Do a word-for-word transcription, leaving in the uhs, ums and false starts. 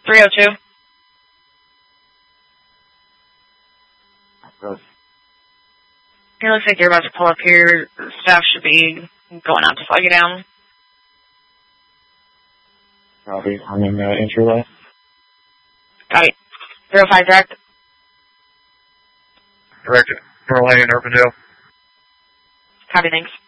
three oh two. Good. It looks like you're about to pull up here. Staff should be going out to flag you down. Copy. I'm in the entryway. Got it. zero five direct. Direct. North Lane, Urbandale. Copy, thanks.